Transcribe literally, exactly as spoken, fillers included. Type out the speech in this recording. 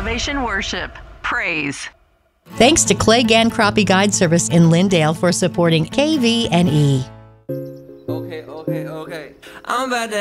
Elevation Worship. Praise. Thanks to Clay Gann Crappie Guide Service in Lindale for supporting K V N E. Okay, okay, okay. I'm about to